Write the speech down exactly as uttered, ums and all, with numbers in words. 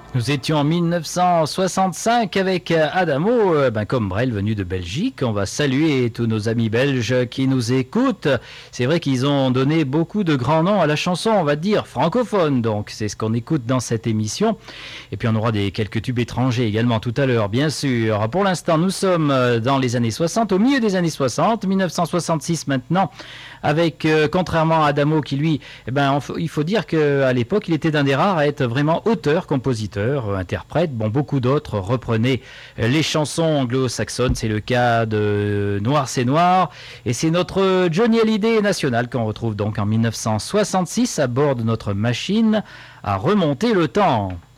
Nous étions en mille neuf cent soixante-cinq avec Adamo, euh, ben comme Brel venu de Belgique. On va saluer tous nos amis belges qui nous écoutent. C'est vrai qu'ils ont donné beaucoup de grands noms à la chanson, on va dire francophone. Donc c'est ce qu'on écoute dans cette émission. Et puis on aura des quelques tubes étrangers également tout à l'heure, bien sûr. Pour l'instant, nous sommes dans les années soixante, au milieu des années soixante, mille neuf cent soixante-six maintenant. Avec, euh, contrairement à Adamo qui lui, eh ben, on, il faut dire qu'à l'époque, il était d'un des rares à être vraiment auteur, compositeur, interprète. Bon, beaucoup d'autres reprenaient les chansons anglo-saxonnes. C'est le cas de Noir c'est Noir. Et c'est notre Johnny Hallyday national qu'on retrouve donc en mille neuf cent soixante-six à bord de notre machine à remonter le temps.